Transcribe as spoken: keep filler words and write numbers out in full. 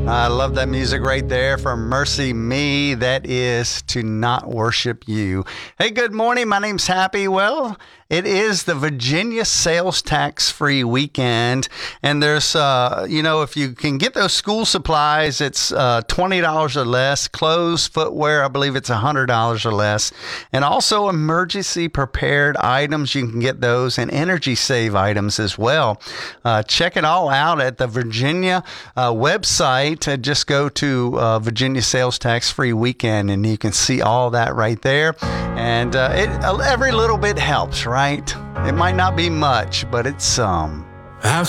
I love that music right there from Mercy Me. That is To Not Worship You. Hey, good morning. My name's Happy. Well, it is the Virginia sales tax free weekend. And there's, uh, you know, if you can get those school supplies, it's uh, twenty dollars or less. Clothes, footwear, I believe it's one hundred dollars or less. And also emergency prepared items, you can get those, and energy save items as well. Uh, check it all out at the Virginia uh, website. Uh, just go to uh, Virginia Sales Tax Free Weekend, and you can see all that right there. And uh, it, every little bit helps, right? It might not be much, but it's some. Um, I've